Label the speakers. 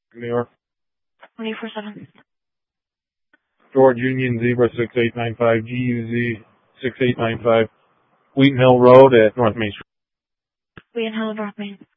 Speaker 1: New York.
Speaker 2: 24/7.
Speaker 1: George Union Zebra 6895 GUZ 6895 Wheaton Hill Road at North Main Street.
Speaker 2: Wheaton Hill, North Main.